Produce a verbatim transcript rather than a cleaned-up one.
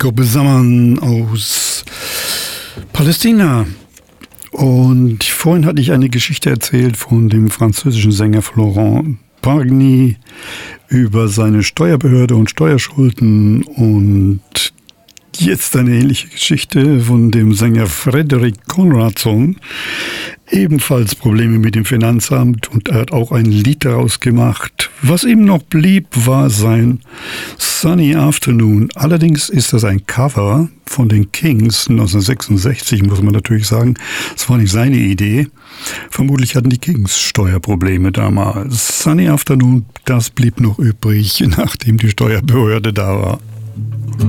Gruppe Saman aus Palästina. Und vorhin hatte ich eine Geschichte erzählt von dem französischen Sänger Florent Pagny über seine Steuerbehörde und Steuerschulden, und jetzt eine ähnliche Geschichte von dem Sänger Frédéric Conradson. Ebenfalls Probleme mit dem Finanzamt, und er hat auch ein Lied daraus gemacht. Was ihm noch blieb, war sein Sunny Afternoon. Allerdings ist das ein Cover von den Kings neunzehnhundertsechsundsechzig, muss man natürlich sagen. Das war nicht seine Idee. Vermutlich hatten die Kings Steuerprobleme damals. Sunny Afternoon, das blieb noch übrig, nachdem die Steuerbehörde da war.